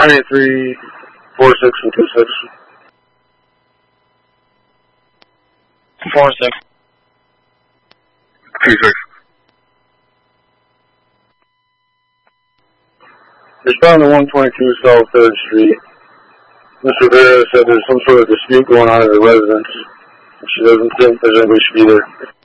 983 46 and 26. 46. 26. Respond to 122 South 3rd Street. Mr. Rivera said there's some sort of dispute going on at the residence. She doesn't think there's anybody should be there.